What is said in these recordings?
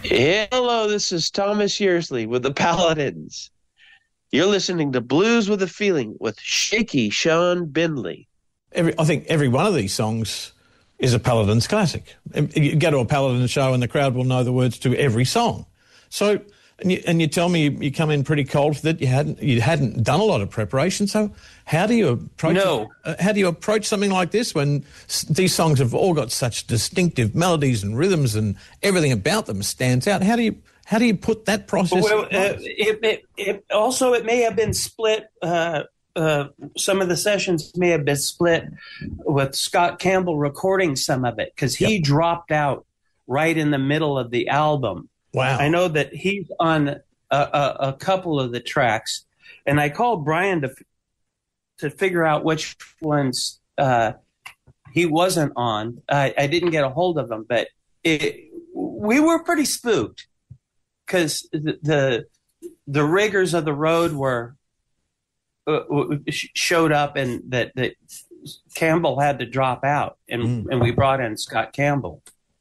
Hello, this is Thomas Yearsley with the Paladins. You're listening to Blues with a Feeling with Shaky Sean Bindley. I think every one of these songs is a Paladins classic. You go to a Paladins show and the crowd will know the words to every song. So, and you tell me you come in pretty cold for that. You hadn't done a lot of preparation. So, how do you approach? How do you approach something like this when these songs have all got such distinctive melodies and rhythms and everything about them stands out? How do you put that process? Well, it may have been split. Some of the sessions may have been split with Scott Campbell recording some of it because he dropped out right in the middle of the album. Wow. I know that he's on a couple of the tracks, and I called Brian to figure out which ones he wasn't on. I didn't get a hold of him, but we were pretty spooked because the riggers of the road were showed up, and that Campbell had to drop out, and we brought in Scott Campbell.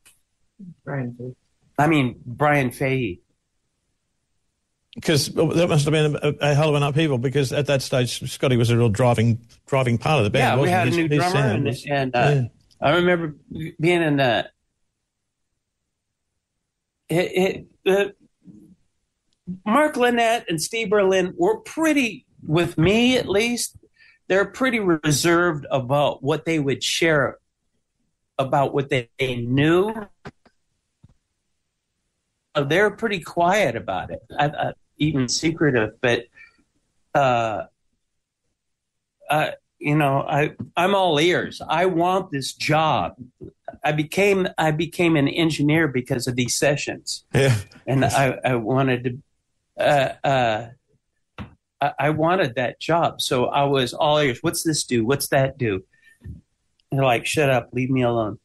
Brian Fahey. Because that must have been a hell of an upheaval, because at that stage, Scotty was a real driving part of the band. Yeah, we had a new drummer, and I remember being in Mark Lynette and Steve Berlin were pretty, with me at least, they're pretty reserved about what they would share about what they knew. They're pretty quiet about it, even secretive. But I'm all ears. I want this job. I became an engineer because of these sessions. Yeah, and I wanted to. I wanted that job, so I was all ears. What's this do? What's that do? And they're like, "Shut up, leave me alone."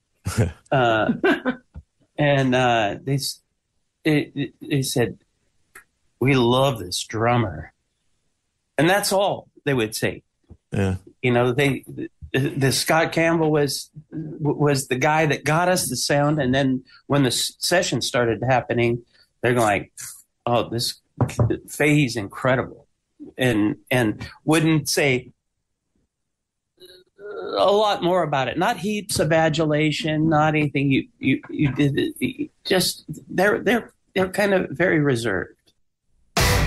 And they said, "We love this drummer," and that's all they would say. Yeah, the Scott Campbell was the guy that got us the sound, and then when the session started happening, they're like, "Oh, this Fahey's incredible," and wouldn't say a lot more about it. Not heaps of adulation, not anything you did. Just they're kind of very reserved.